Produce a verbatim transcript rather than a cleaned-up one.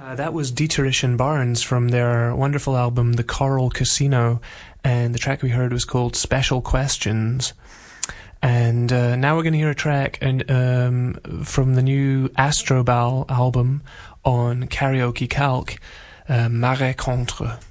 Uh, that was Dieterich and Barnes from their wonderful album The Coral Casino, and the track we heard was called Special Questions. And uh, now we're going to hear a track and, um, from the new Astrobal album on Karaoke Calc, uh, Marais Contre.